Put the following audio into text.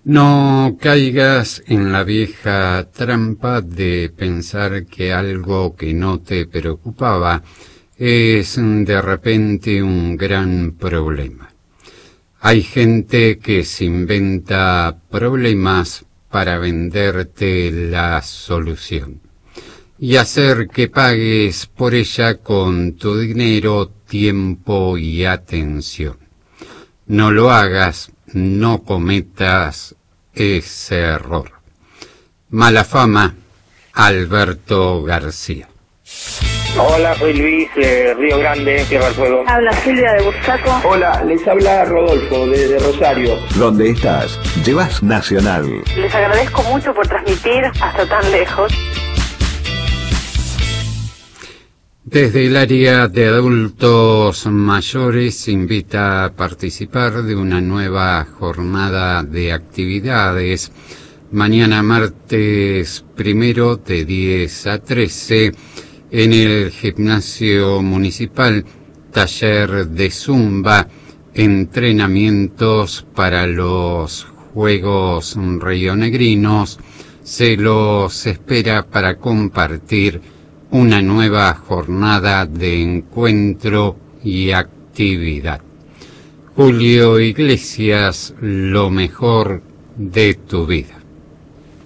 No caigas en la vieja trampa de pensar que algo que no te preocupaba es de repente un gran problema. Hay gente que se inventa problemas para venderte la solución y hacer que pagues por ella con tu dinero, tiempo y atención. No lo hagas, no cometas ese error. Mala fama, Alberto García. Hola, soy Luis, Río Grande, Tierra del Fuego. Habla Silvia de Bursaco. Hola, les habla Rodolfo desde Rosario. ¿Dónde estás? Llevas Nacional. Les agradezco mucho por transmitir hasta tan lejos. Desde el área de adultos mayores se invita a participar de una nueva jornada de actividades. Mañana martes 1 de 10 a 13 en el gimnasio municipal, taller de zumba, entrenamientos para los Juegos rionegrinos. Se los espera para compartir una nueva jornada de encuentro y actividad. Julio Iglesias, lo mejor de tu vida.